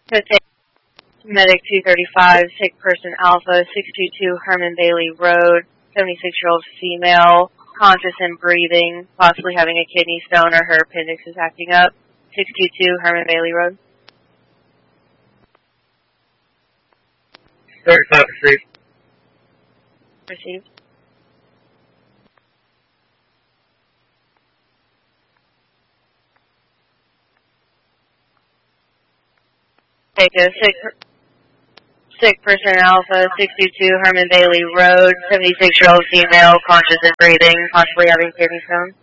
Medic 235, sick person Alpha, 622 Herman Bailey Road, 76-year-old female, conscious and breathing, possibly having a kidney stone or her appendix is acting up. 622 Herman Bailey Road. 35 received. Received. Take a sick person Alpha, 622 Herman Bailey Road, 76-year-old female, conscious and breathing, possibly having kidney stone.